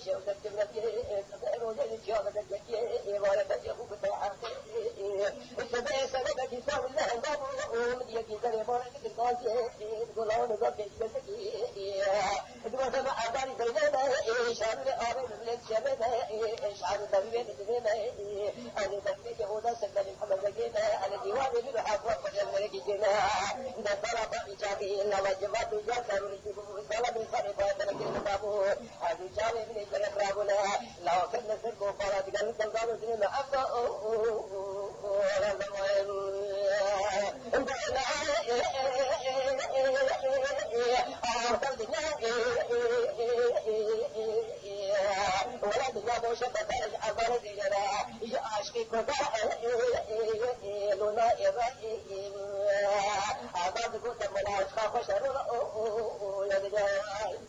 شو تكتب فيه روزة الجواب تجيه ولا تجيه بتاعه السبع سنة كيسان الله بابو مديك كذا بارك القاسي تقولون ذاك الشتكي تقول سمع أباني بيننا شامل أبي بلد شامل شعر دبيب دبيب أنا دبيب هذا سكان محمد جينا أنا ديوان من حفظ فجر جينا نطلع بيجابي إلا وجبات جسر رجيبه سلام صرفات لكن بابو هذا جامع من الكرابنا لو كنا سرقوا فراد قال كذا سنين أبا ولا تجابوا شفت الأبر دينا يعاشق كذا لولا إبراهيم أبغى تقول من أشخاص شرور يا رجال